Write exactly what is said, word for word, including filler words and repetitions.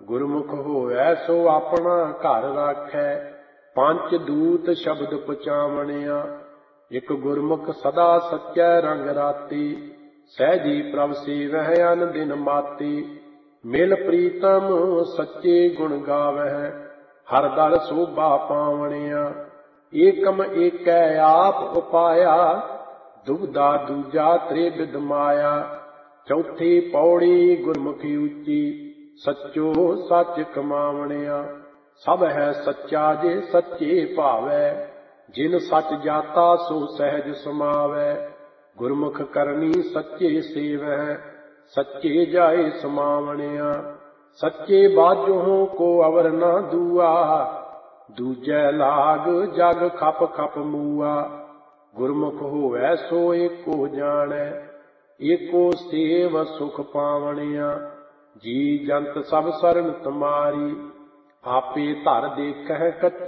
ਗੁਰਮੁਖ ਹੋਵੈ ਸੋ ਆਪਣਾ ਘਰ ਰਾਖੈ, ਪੰਚ ਦੂਤ ਸ਼ਬਦ ਪਹੁੰਚਾਵਣਿਆ। ਇਕ ਗੁਰਮੁਖ ਸਦਾ ਸੱਚੈ ਰੰਗ ਰਾਤੀ, ਸਹਿਜੀ ਪ੍ਰਭ ਸੇਵਹਿ ਅਨ ਦਿਨ ਮਾਤੀ। ਮਿਲ ਪ੍ਰੀਤਮ ਸੱਚੇ ਗੁਣ ਗਾਵਹਿ, ਹਰ ਦਲ ਸੋਭਾ ਪਾਵਣਿਆ। ਏਕਮ ਏਕੈ ਆਪ ਉਪਾਇਆ, ਦੁਬਦਾ ਦੂਜਾ ਤ੍ਰਿਵਿਧ ਮਾਇਆ। ਚੌਥੀ ਪੌੜੀ ਗੁਰਮੁਖੀ ਉੱਚੀ, ਸੱਚੋ ਸੱਚ ਕਮਾਵਣਿਆ। ਸਭ ਹੈ ਸੱਚਾ ਜੇ ਸੱਚੇ ਭਾਵੈ, ਜਿਨ ਸੱਚ ਜਾਤਾ ਸੋ ਸਹਿਜ ਸਮਾਵੈ। ਗੁਰਮੁਖ ਕਰਨੀ ਸੱਚੇ ਸੇਵਹਿ, ਸੱਚੇ ਜਾਏ ਸਮਾਵਣਿਆ। ਸੱਚੇ ਬਾਝੋਂ ਕੋ ਅਵਰ ਨਾ ਦੂਆ, ਦੂਜੈ ਲਾਗ ਜਗ ਖਪ ਖਪ ਮੂਆ। ਗੁਰਮੁਖ ਹੋਵੈ ਸੋ ਏਕੋ ਜਾਣੈ, ਏਕੋ ਸੇਵ ਸੁਖ ਪਾਵਣਿਆ। ਜੀ ਜੰਤ ਸਭ ਸਰਨ ਤੁਮਾਰੀ, ਆਪੇ ਧਰ ਦੇਖਹਿ ਕੱਚੀ